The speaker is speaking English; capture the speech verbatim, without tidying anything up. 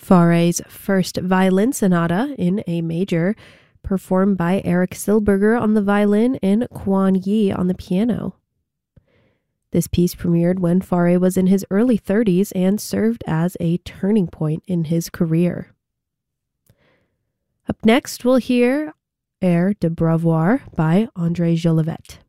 Fauré's first violin sonata in A major, performed by Eric Silberger on the violin and Quan Yi on the piano. This piece premiered when Fauré was in his early thirties and served as a turning point in his career. Up next, we'll hear Air de Bravoir by André Jolivet.